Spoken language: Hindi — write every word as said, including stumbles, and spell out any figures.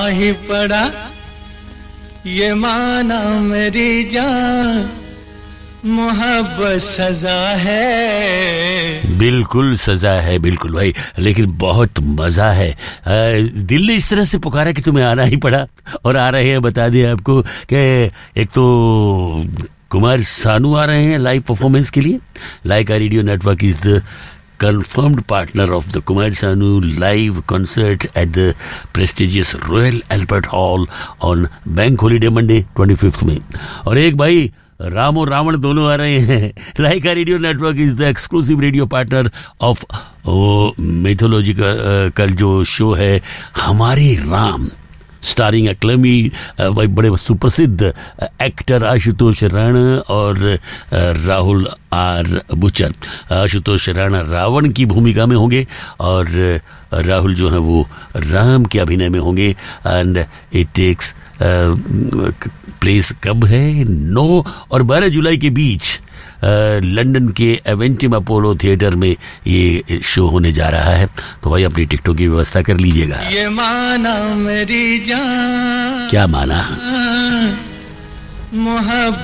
ही पड़ा ये माना मेरी जान, मोहब्बत सजा है। बिल्कुल सजा है, बिल्कुल भाई, लेकिन बहुत मजा है। आ, दिल ने इस तरह से पुकारा कि तुम्हें आना ही पड़ा, और आ रहे हैं। बता दें आपको कि एक तो कुमार सानू आ रहे हैं लाइव परफॉर्मेंस के लिए। लाइका radio network is the confirmed partner of the Kumar Sanu live concert at the prestigious Royal Albert Hall on Bank Holiday Monday twenty-fifth May. और एक भाई राम और रावण दोनों आ रहे हैं। लाइका radio network is the exclusive radio partner of mythology का कल जो शो है हमारे राम, स्टारिंग एक्लेमी भाई बड़े सुप्रसिद्ध एक्टर आशुतोष राणा और राहुल आर बुचर। आशुतोष राणा रावण की भूमिका में होंगे और राहुल जो है वो राम के अभिनय में होंगे। एंड इट टेक्स प्लेस कब है, नौ और बारह जुलाई के बीच लंदन के एवेंटिम अपोलो थिएटर में ये शो होने जा रहा है। तो भाई अपनी टिकटों की व्यवस्था कर लीजिएगा। ये माना मेरी जान, क्या माना? मोहब्बत